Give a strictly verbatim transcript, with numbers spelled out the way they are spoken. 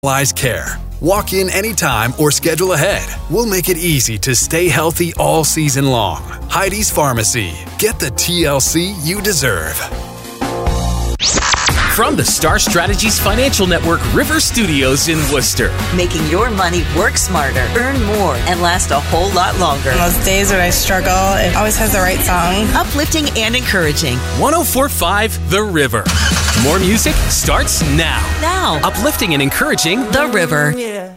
personalized care. Walk in anytime or schedule ahead. We'll make it easy to stay healthy all season long. Heidi's Pharmacy. Get the T L C you deserve. From the Star Strategies Financial Network River Studios in Worcester. Making your money work smarter, earn more, and last a whole lot longer. On those days when I struggle, it always has the right song. Uplifting and encouraging. one oh four point five The River. More music starts now. Now. Uplifting and encouraging The River. Yeah.